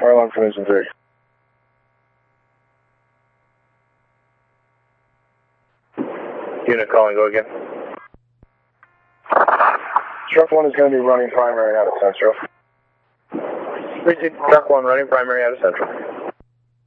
Fire alarm from engine 3. Unit calling, go again. Truck 1 is going to be running primary out of Central. Truck 1 running primary out of Central.